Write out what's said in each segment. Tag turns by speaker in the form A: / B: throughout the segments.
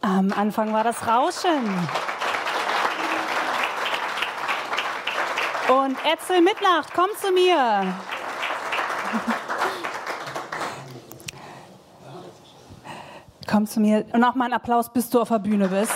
A: Am Anfang war das Rauschen. Und Etzel Mitnacht, komm zu mir. Komm zu mir. Und auch mal einen Applaus, bis du auf der Bühne bist.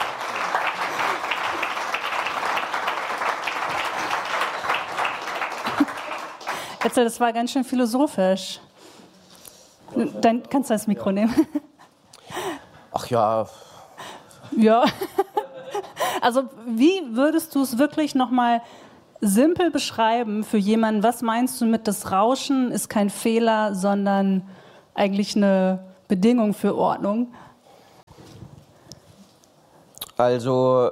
A: Etzel, das war ganz schön philosophisch. Dann kannst du das Mikro nehmen.
B: Ach ja.
A: Ja. Also wie würdest du es wirklich nochmal simpel beschreiben für jemanden? Was meinst du mit, das Rauschen ist kein Fehler, sondern eigentlich eine Bedingung für Ordnung?
B: Also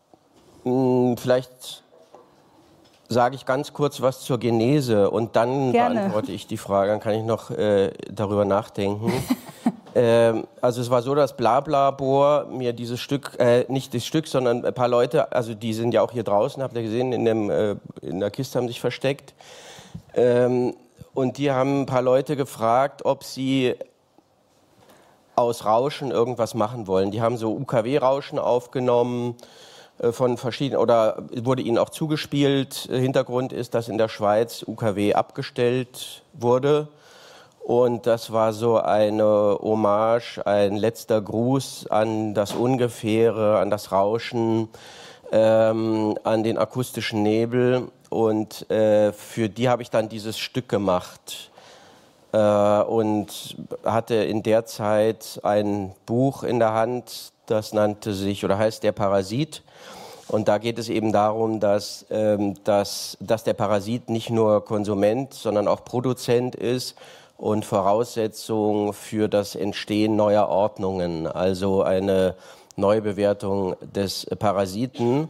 B: vielleicht sage ich ganz kurz was zur Genese und dann beantworte ich die Frage. Dann kann ich noch darüber nachdenken. Also es war so, dass Blablabor mir dieses Stück, nicht das Stück, sondern ein paar Leute, also die sind ja auch hier draußen, habt ihr gesehen, in der Kiste haben sich versteckt. Und die haben ein paar Leute gefragt, ob sie aus Rauschen irgendwas machen wollen. Die haben so UKW-Rauschen aufgenommen von verschiedenen, oder wurde ihnen auch zugespielt. Hintergrund ist, dass in der Schweiz UKW abgestellt wurde. Und das war so eine Hommage, ein letzter Gruß an das Ungefähre, an das Rauschen, an den akustischen Nebel. Und für die habe ich dann dieses Stück gemacht. Und hatte in der Zeit ein Buch in der Hand, das nannte sich oder heißt Der Parasit. Und da geht es eben darum, dass der Parasit nicht nur Konsument, sondern auch Produzent ist und Voraussetzung für das Entstehen neuer Ordnungen, also eine Neubewertung des Parasiten.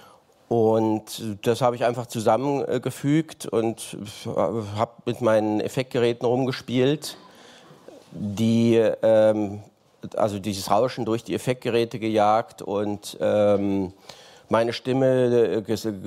B: Und das habe ich einfach zusammengefügt und habe mit meinen Effektgeräten rumgespielt, die also dieses Rauschen durch die Effektgeräte gejagt und meine Stimme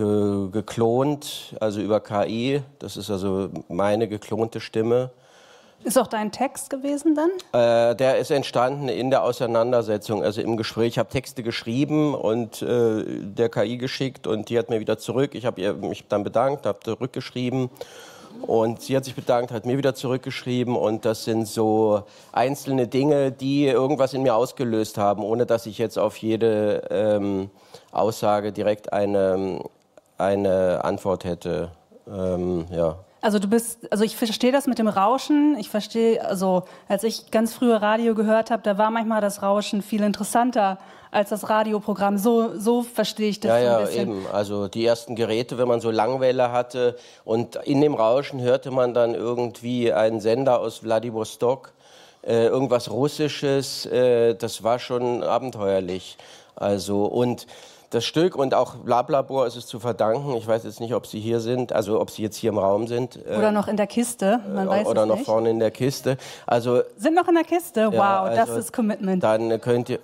B: geklont, also über KI. Das ist also meine geklonte Stimme.
A: Ist auch dein Text gewesen dann?
B: Der ist entstanden in der Auseinandersetzung, also im Gespräch. Ich habe Texte geschrieben und der KI geschickt und die hat mir wieder zurück. Ich habe mich dann bedankt, habe zurückgeschrieben und sie hat sich bedankt, hat mir wieder zurückgeschrieben und das sind so einzelne Dinge, die irgendwas in mir ausgelöst haben, ohne dass ich jetzt auf jede Aussage direkt eine Antwort hätte. Ja.
A: Also ich verstehe das mit dem Rauschen. Ich verstehe, also als ich ganz früher Radio gehört habe, da war manchmal das Rauschen viel interessanter als das Radioprogramm. So verstehe ich das
B: ja,
A: ein bisschen.
B: Ja, eben. Also die ersten Geräte, wenn man so Langwelle hatte und in dem Rauschen hörte man dann irgendwie einen Sender aus Wladiwostok, irgendwas Russisches, das war schon abenteuerlich. Also und das Stück und auch Blablabor ist es zu verdanken. Ich weiß jetzt nicht, ob Sie hier sind, also ob Sie jetzt hier im Raum sind.
A: Oder noch in der Kiste, man weiß es nicht.
B: Oder noch vorne in der Kiste. Also,
A: sind noch in der Kiste? Wow,
B: ja, also,
A: das ist Commitment.
B: Dann könnt ihr...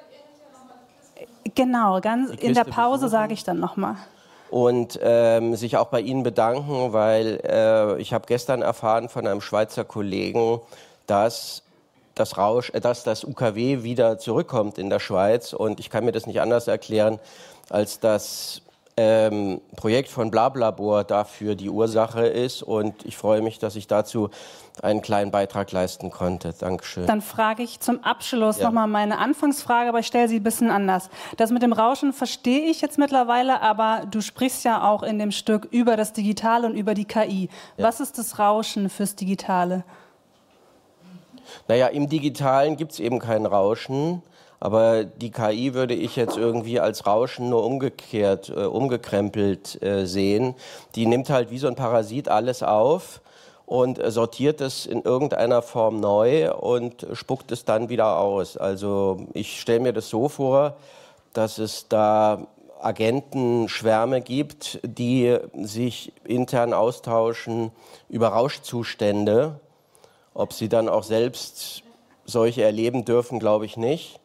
A: Genau, ganz in der Pause sage ich dann nochmal.
B: Und sich auch bei Ihnen bedanken, weil ich habe gestern erfahren von einem Schweizer Kollegen, dass das UKW wieder zurückkommt in der Schweiz. Und ich kann mir das nicht anders erklären, als das Projekt von Blablabor dafür die Ursache ist. Und ich freue mich, dass ich dazu einen kleinen Beitrag leisten konnte. Dankeschön.
A: Dann frage ich zum Abschluss nochmal meine Anfangsfrage, aber ich stelle sie ein bisschen anders. Das mit dem Rauschen verstehe ich jetzt mittlerweile, aber du sprichst ja auch in dem Stück über das Digitale und über die KI. Ja. Was ist das Rauschen fürs Digitale?
B: Naja, im Digitalen gibt es eben kein Rauschen, aber die KI würde ich jetzt irgendwie als Rauschen nur umgekrempelt sehen. Die nimmt halt wie so ein Parasit alles auf und sortiert es in irgendeiner Form neu und spuckt es dann wieder aus. Also ich stelle mir das so vor, dass es da Agentenschwärme gibt, die sich intern austauschen über Rauschzustände. Ob sie dann auch selbst solche erleben dürfen, glaube ich nicht.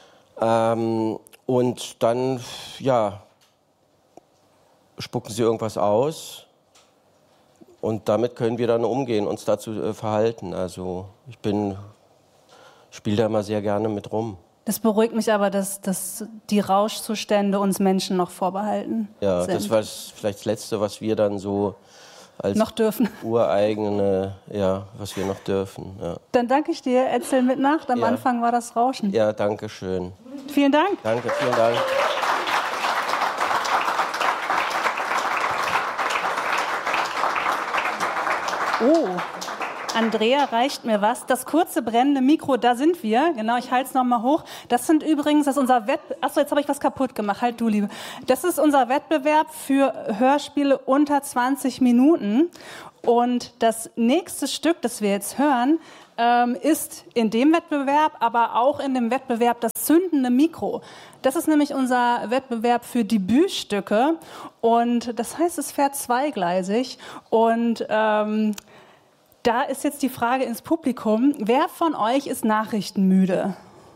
B: Und dann, ja, spucken sie irgendwas aus und damit können wir dann umgehen, uns dazu verhalten. Also ich spiele da immer sehr gerne mit rum.
A: Das beruhigt mich aber, dass die Rauschzustände uns Menschen noch vorbehalten sind.
B: Ja, das war vielleicht das Letzte, was wir dann so als
A: noch dürfen.
B: Ureigene, was wir noch dürfen. Ja.
A: Dann danke ich dir, Edsel Mitnacht. Am Anfang war das Rauschen.
B: Ja, danke schön.
A: Vielen Dank.
B: Danke, vielen Dank.
A: Oh, Andrea reicht mir was. Das kurze brennende Mikro, da sind wir. Genau, ich halte es nochmal hoch. Das ist unser Wettbewerb. Achso, jetzt habe ich was kaputt gemacht. Halt du, Liebe. Das ist unser Wettbewerb für Hörspiele unter 20 Minuten. Und das nächste Stück, das wir jetzt hören, ist in dem Wettbewerb, aber auch in dem Wettbewerb das zündende Mikro. Das ist nämlich unser Wettbewerb für Debütstücke. Und das heißt, es fährt zweigleisig. Und da ist jetzt die Frage ins Publikum, wer von euch ist nachrichtenmüde?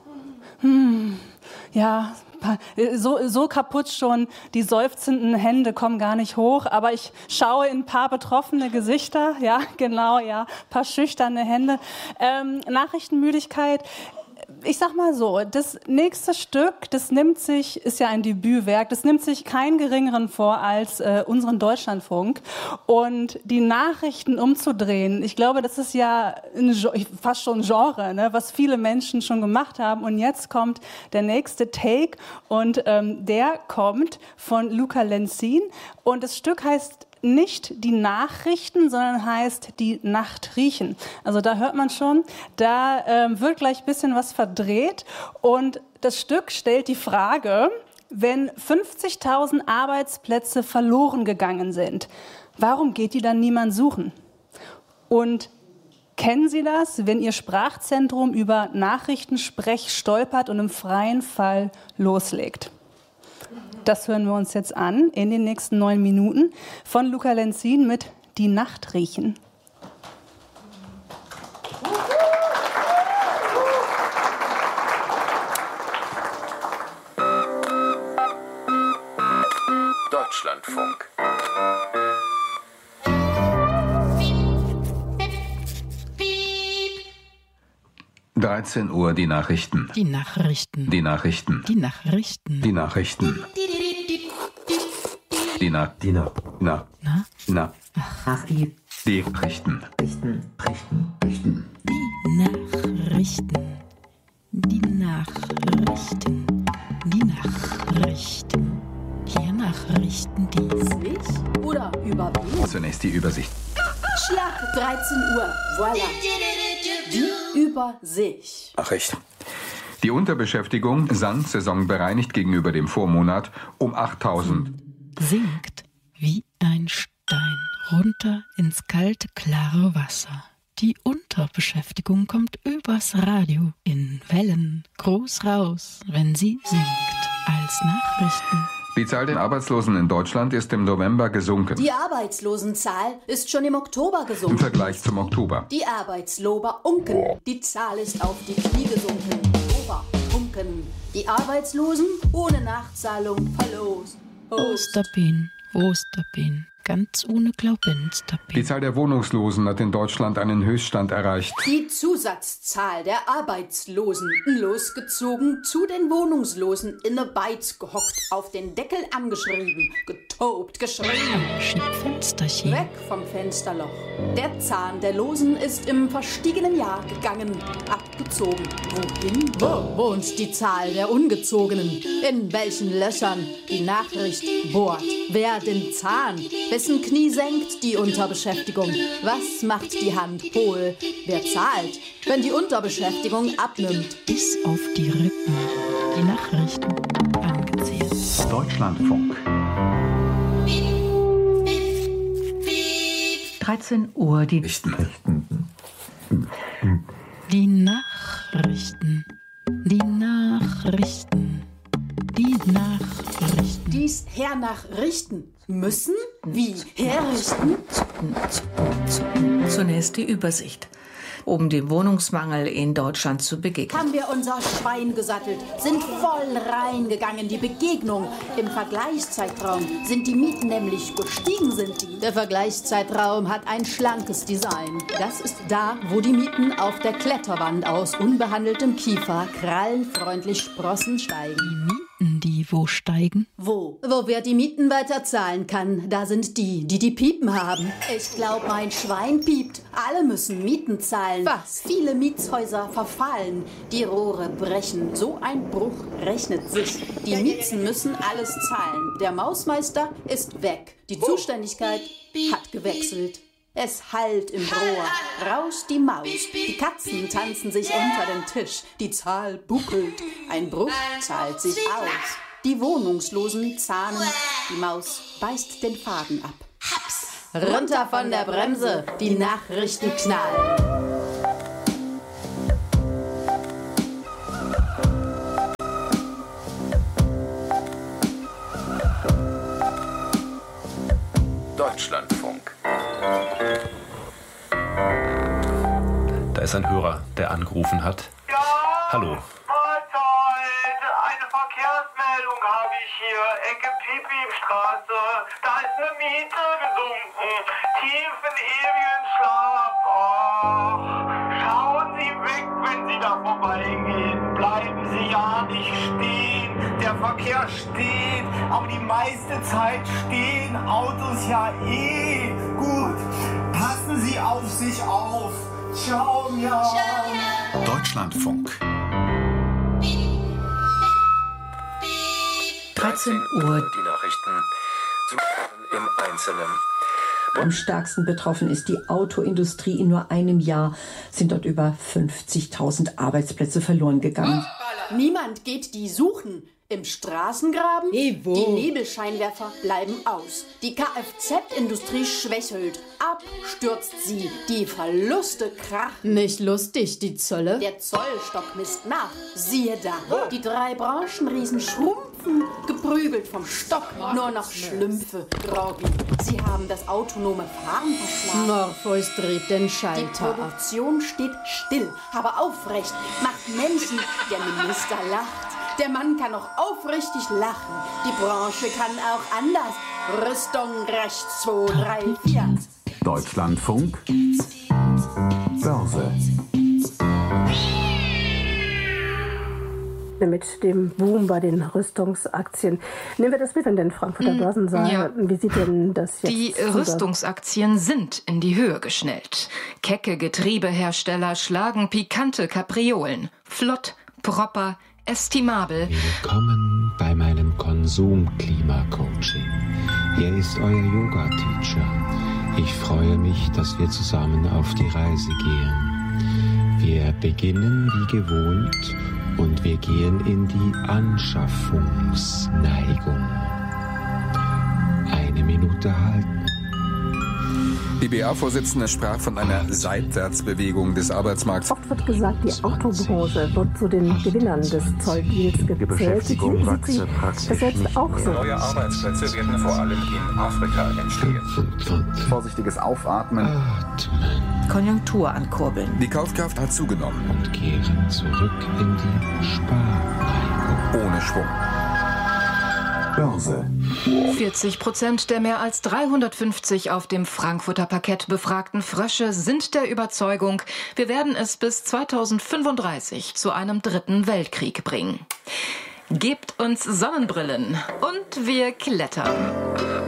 A: Ja, so kaputt schon, die seufzenden Hände kommen gar nicht hoch, aber ich schaue in ein paar betroffene Gesichter, ja, genau, ja, ein paar schüchterne Hände. Nachrichtenmüdigkeit. Ich sag mal so, das nächste Stück, ist ja ein Debütwerk, das nimmt sich keinen geringeren vor als unseren Deutschlandfunk. Und die Nachrichten umzudrehen, ich glaube, das ist ja fast schon ein Genre, ne, was viele Menschen schon gemacht haben. Und jetzt kommt der nächste Take und der kommt von Luca Lenzin. Und das Stück heißt nicht die Nachrichten, sondern heißt die Nacht riechen. Also da hört man schon, da wird gleich ein bisschen was verdreht. Und das Stück stellt die Frage, wenn 50.000 Arbeitsplätze verloren gegangen sind, warum geht die dann niemand suchen? Und kennen Sie das, wenn Ihr Sprachzentrum über Nachrichtensprech stolpert und im freien Fall loslegt? Das hören wir uns jetzt an in den nächsten 9 Minuten von Luca Lenzin mit Die Nacht riechen.
C: Deutschlandfunk.
D: Piep. 13 Uhr, die Nachrichten.
E: Die Nachrichten.
D: Die Nachrichten.
E: Die Nachrichten.
D: Die Nachrichten. Die Nachrichten. Die Nachrichten.
E: Die Nachrichten. Die Nachrichten. Hier Nachrichten, die
F: sich oder über wen?
D: Zunächst die Übersicht.
F: Schlag 13 Uhr. Voilà. Die Übersicht.
D: Nachricht. Die Unterbeschäftigung sank saisonbereinigt gegenüber dem Vormonat um 8.000.
E: Sinkt wie ein Stein runter ins kalte, klare Wasser. Die Unterbeschäftigung kommt übers Radio in Wellen groß raus, wenn sie sinkt als Nachrichten.
D: Die Zahl der Arbeitslosen in Deutschland ist im November gesunken.
F: Die Arbeitslosenzahl ist schon im Oktober gesunken.
D: Im Vergleich zum Oktober.
F: Die Arbeitslober unken. Die Zahl ist auf die Knie gesunken. Unken. Die Arbeitslosen ohne Nachzahlung verlost.
E: Osterbein, ganz ohne Glaubensterbein.
D: Die Zahl der Wohnungslosen hat in Deutschland einen Höchststand erreicht.
F: Die Zusatzzahl der Arbeitslosen losgezogen, zu den Wohnungslosen in ne Beiz gehockt, auf den Deckel angeschrieben, getobt, geschrien.
E: Schiebfensterchen.
F: Weg vom Fensterloch. Der Zahn der Losen ist im verstiegenen Jahr gegangen, abgezogen. Wohin? Wo wohnt die Zahl der Ungezogenen? In welchen Löchern? Die Nachricht bohrt. Wer den Zahn? Wessen Knie senkt die Unterbeschäftigung? Was macht die Hand hohl? Wer zahlt, wenn die Unterbeschäftigung abnimmt?
E: Bis auf die Rippen. Die Nachrichten angezählt.
D: Deutschlandfunk.
E: 13 Uhr, die Nachrichten. Die Nachrichten. Die Nachrichten. Die Nachrichten.
F: Dies hernachrichten müssen? Wie herrichten?
G: Zunächst die Übersicht. um den Wohnungsmangel in Deutschland zu begegnen.
F: Haben wir unser Schwein gesattelt, sind voll reingegangen. Die Begegnung im Vergleichszeitraum sind die Mieten nämlich gestiegen sind die. Der Vergleichszeitraum hat ein schlankes Design. Das ist da, wo die Mieten auf der Kletterwand aus unbehandeltem Kiefer krallenfreundlich Sprossen steigen.
E: Die Mieten, die wo steigen?
F: Wo wer die Mieten weiter zahlen kann, da sind die Piepen haben. Ich glaube, mein Schwein piept. Alle müssen Mieten zahlen. Was? Viele Mietshäuser verfallen. Die Rohre brechen. So ein Bruch rechnet sich. Die Miezen müssen alles zahlen. Der Mausmeister ist weg. Die Zuständigkeit hat gewechselt. Es hallt im Rohr, rauscht die Maus, die Katzen tanzen sich unter den Tisch, die Zahl buckelt, ein Bruch zahlt sich aus. Die Wohnungslosen zahnen, die Maus beißt den Faden ab. Runter von der Bremse, die Nachrichten knallen.
C: Deutschlandfunk.
H: Da ist ein Hörer, der angerufen hat.
I: Ja,
H: hallo.
I: Mahlzeit. Eine Verkehrsmeldung habe ich hier. Ecke Pipimstraße. Da ist eine Miete gesunken. Tief in ewigen Schlaf. Ach, schauen Sie weg, wenn Sie da vorbeigehen. Bleiben Sie ja nicht stehen. Der Verkehr steht, aber die meiste Zeit stehen Autos ja eh. Gut, passen Sie auf sich auf. Ciao, ja.
C: Deutschlandfunk.
G: 13 Uhr.
C: Die Nachrichten im Einzelnen.
J: Am stärksten betroffen ist die Autoindustrie. In nur einem Jahr sind dort über 50.000 Arbeitsplätze verloren gegangen.
F: Niemand geht die suchen. Im Straßengraben? Die Nebelscheinwerfer bleiben aus. Die Kfz-Industrie schwächelt. Abstürzt sie. Die Verluste krachen. Nicht lustig, die Zölle. Der Zollstock misst nach. Siehe da. Die 3 Branchenriesen schrumpfen. Geprügelt vom Stock. Nur noch Schlümpfe. Groggy. Sie haben das autonome Fahren verschlagen. Morpheus dreht den Schalter. Die Produktion steht still, aber aufrecht. Macht Menschen. Der Minister lacht. Der Mann kann auch aufrichtig lachen. Die Branche kann auch anders. Rüstung rechts 2, 3, 4.
C: Deutschlandfunk. Börse.
K: Mit dem Boom bei den Rüstungsaktien. Nehmen wir das mit in den Frankfurter Börsensaal. Ja. Wie sieht denn das jetzt
L: Die Rüstungsaktien sind in die Höhe geschnellt. Kecke Getriebehersteller schlagen pikante Kapriolen. Flott, proper, estimabel.
M: Willkommen bei meinem Konsum-Klima-Coaching. Hier ist euer Yoga-Teacher. Ich freue mich, dass wir zusammen auf die Reise gehen. Wir beginnen wie gewohnt und wir gehen in die Anschaffungsneigung. 1 Minute halten.
D: Die BA-Vorsitzende sprach von einer Seitwärtsbewegung des Arbeitsmarkts.
K: Oft wird gesagt, die Autobranche wird zu den Gewinnern des Zolldeals gezählt.
C: Die Beschäftigung wachse praktisch
K: das jetzt auch so.
D: Neue Arbeitsplätze werden vor allem in Afrika entstehen.
C: Vorsichtiges Aufatmen.
M: Atmen.
G: Konjunktur ankurbeln.
D: Die Kaufkraft hat zugenommen.
M: Und kehren zurück in die Sparneigung.
D: Ohne Schwung.
C: Börse.
L: 40% der mehr als 350 auf dem Frankfurter Parkett befragten Frösche sind der Überzeugung, wir werden es bis 2035 zu einem 3. Weltkrieg bringen. Gebt uns Sonnenbrillen und wir klettern.